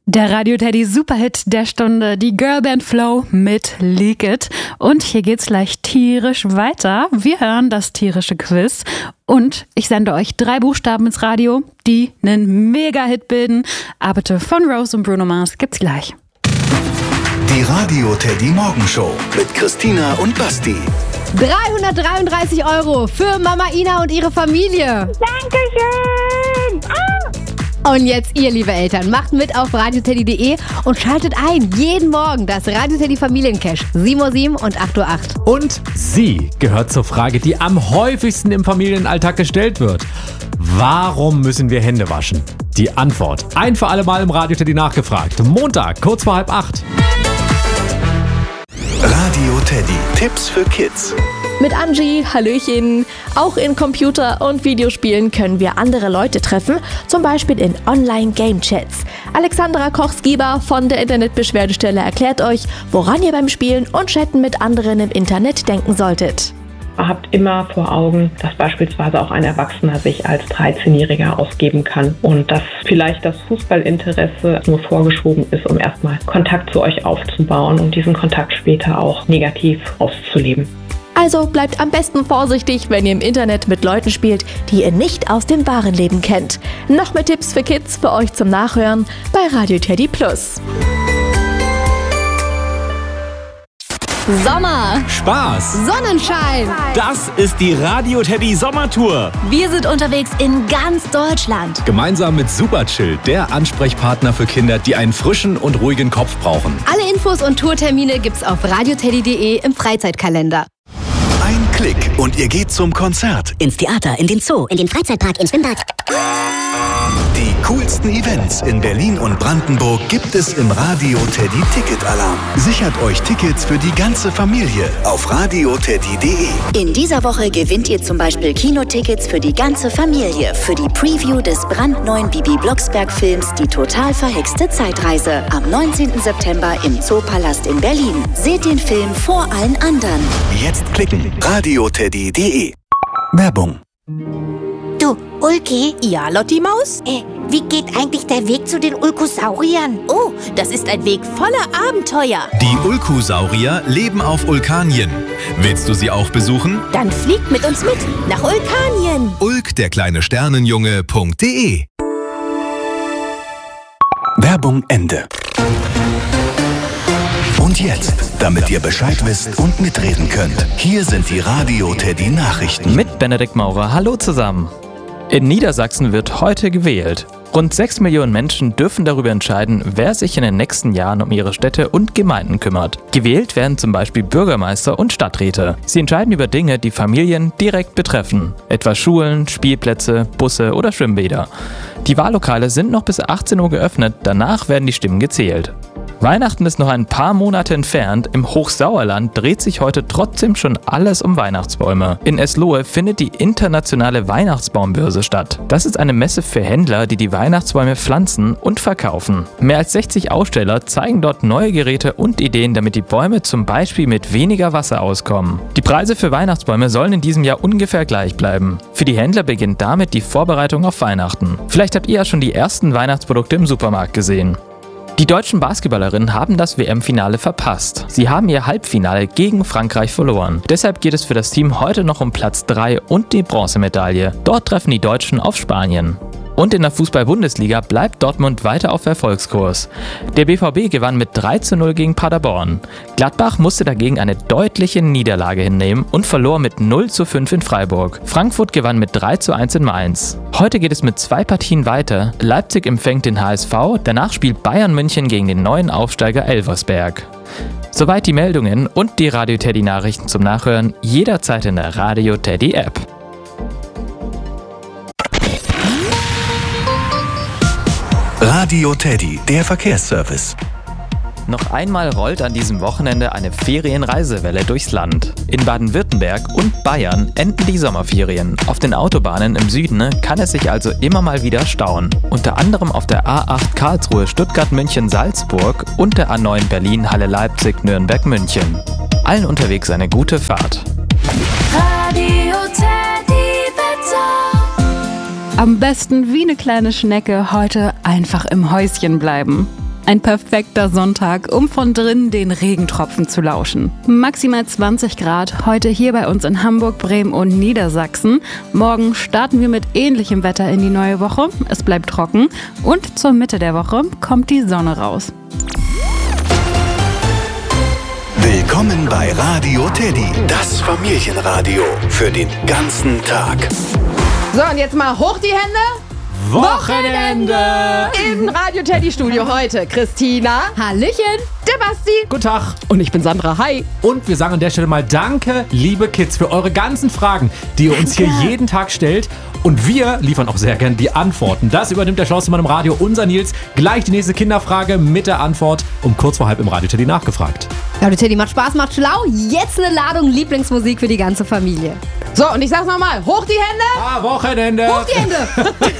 Der Radio Teddy Superhit der Stunde, die Girlband Flow mit Leak It. Und hier geht's gleich tierisch weiter. Wir hören das tierische Quiz und ich sende euch 3 Buchstaben ins Radio, die einen Mega-Hit bilden. Arbeite von Rose und Bruno Mars gibt's gleich. Die Radio Teddy Morgenshow mit Christina und Basti. 333 € für Mama Ina und ihre Familie. Dankeschön! Und jetzt ihr, liebe Eltern, macht mit auf radioteddy.de und schaltet ein jeden Morgen das Radio Teddy Familiencash 7:07 Uhr und 8:08 Uhr. Und sie gehört zur Frage, die am häufigsten im Familienalltag gestellt wird. Warum müssen wir Hände waschen? Die Antwort ein für alle Mal im Radio Teddy nachgefragt. Montag, kurz vor 7:30. Radio Teddy, Tipps für Kids. Mit Angie, Hallöchen. Auch in Computer- und Videospielen können wir andere Leute treffen, zum Beispiel in Online-Game-Chats. Alexandra Koch-Skiba von der Internetbeschwerdestelle erklärt euch, woran ihr beim Spielen und Chatten mit anderen im Internet denken solltet. Habt immer vor Augen, dass beispielsweise auch ein Erwachsener sich als 13-Jähriger ausgeben kann und dass vielleicht das Fußballinteresse nur vorgeschoben ist, um erstmal Kontakt zu euch aufzubauen und diesen Kontakt später auch negativ auszuleben. Also bleibt am besten vorsichtig, wenn ihr im Internet mit Leuten spielt, die ihr nicht aus dem wahren Leben kennt. Noch mehr Tipps für Kids für euch zum Nachhören bei Radio Teddy Plus. Sommer, Spaß, Sonnenschein. Das ist die Radio Teddy Sommertour. Wir sind unterwegs in ganz Deutschland. Gemeinsam mit Superchill, der Ansprechpartner für Kinder, die einen frischen und ruhigen Kopf brauchen. Alle Infos und Tourtermine gibt's auf radioteddy.de im Freizeitkalender. Ein Klick und ihr geht zum Konzert. Ins Theater, in den Zoo, in den Freizeitpark, ins Schwimmbad. Die coolsten Events in Berlin und Brandenburg gibt es im Radio Teddy Ticket Alarm. Sichert euch Tickets für die ganze Familie auf radioteddy.de. In dieser Woche gewinnt ihr zum Beispiel Kinotickets für die ganze Familie für die Preview des brandneuen Bibi Blocksberg-Films Die total verhexte Zeitreise am 19. September im Zoopalast in Berlin. Seht den Film vor allen anderen. Jetzt klicken. radioteddy.de. Werbung. Du, Ulki? Ja, Lotti Maus? Wie geht eigentlich der Weg zu den Ulkosauriern? Oh, das ist ein Weg voller Abenteuer. Die Ulkosaurier leben auf Ulkanien. Willst du sie auch besuchen? Dann fliegt mit uns mit nach Ulkanien. ulkderkleinesternenjunge.de. Werbung Ende. Und jetzt, damit ihr Bescheid wisst und mitreden könnt, hier sind die Radio Teddy Nachrichten. Mit Benedikt Maurer. Hallo zusammen. In Niedersachsen wird heute gewählt. Rund 6 Millionen Menschen dürfen darüber entscheiden, wer sich in den nächsten Jahren um ihre Städte und Gemeinden kümmert. Gewählt werden zum Beispiel Bürgermeister und Stadträte. Sie entscheiden über Dinge, die Familien direkt betreffen, etwa Schulen, Spielplätze, Busse oder Schwimmbäder. Die Wahllokale sind noch bis 18 Uhr geöffnet, danach werden die Stimmen gezählt. Weihnachten ist noch ein paar Monate entfernt. Im Hochsauerland dreht sich heute trotzdem schon alles um Weihnachtsbäume. In Eslohe findet die internationale Weihnachtsbaumbörse statt. Das ist eine Messe für Händler, die Weihnachtsbäume pflanzen und verkaufen. Mehr als 60 Aussteller zeigen dort neue Geräte und Ideen, damit die Bäume zum Beispiel mit weniger Wasser auskommen. Die Preise für Weihnachtsbäume sollen in diesem Jahr ungefähr gleich bleiben. Für die Händler beginnt damit die Vorbereitung auf Weihnachten. Vielleicht habt ihr ja schon die ersten Weihnachtsprodukte im Supermarkt gesehen. Die deutschen Basketballerinnen haben das WM-Finale verpasst. Sie haben ihr Halbfinale gegen Frankreich verloren. Deshalb geht es für das Team heute noch um Platz 3 und die Bronzemedaille. Dort treffen die Deutschen auf Spanien. Und in der Fußball-Bundesliga bleibt Dortmund weiter auf Erfolgskurs. Der BVB gewann mit 3:0 gegen Paderborn. Gladbach musste dagegen eine deutliche Niederlage hinnehmen und verlor mit 0:5 in Freiburg. Frankfurt gewann mit 3:1 in Mainz. Heute geht es mit 2 Partien weiter. Leipzig empfängt den HSV, danach spielt Bayern München gegen den neuen Aufsteiger Elversberg. Soweit die Meldungen und die Radio Teddy Nachrichten zum Nachhören jederzeit in der Radio Teddy App. Radio Teddy, der Verkehrsservice. Noch einmal rollt an diesem Wochenende eine Ferienreisewelle durchs Land. In Baden-Württemberg und Bayern enden die Sommerferien. Auf den Autobahnen im Süden kann es sich also immer mal wieder stauen. Unter anderem auf der A8 Karlsruhe, Stuttgart, München, Salzburg und der A9 Berlin, Halle, Leipzig, Nürnberg, München. Allen unterwegs eine gute Fahrt. Radio Teddy Wetter. Am besten wie eine kleine Schnecke heute einfach im Häuschen bleiben. Ein perfekter Sonntag, um von drinnen den Regentropfen zu lauschen. Maximal 20 Grad heute hier bei uns in Hamburg, Bremen und Niedersachsen. Morgen starten wir mit ähnlichem Wetter in die neue Woche. Es bleibt trocken und zur Mitte der Woche kommt die Sonne raus. Willkommen bei Radio Teddy, das Familienradio für den ganzen Tag. So, und jetzt mal hoch die Hände. Wochenende! Im Radio Teddy Studio heute Christina. Hallöchen. Der Basti. Guten Tag. Und ich bin Sandra. Hi. Und wir sagen an der Stelle mal Danke, liebe Kids, für eure ganzen Fragen, die ihr uns hier jeden Tag stellt. Und wir liefern auch sehr gern die Antworten. Das übernimmt der Schlauste Mann im Radio, unser Nils. Gleich die nächste Kinderfrage mit der Antwort um kurz vor halb im Radio Teddy nachgefragt. Radio Teddy macht Spaß, macht schlau. Jetzt eine Ladung Lieblingsmusik für die ganze Familie. So, und ich sag's nochmal. Hoch die Hände. Wochenende! Hoch die Hände.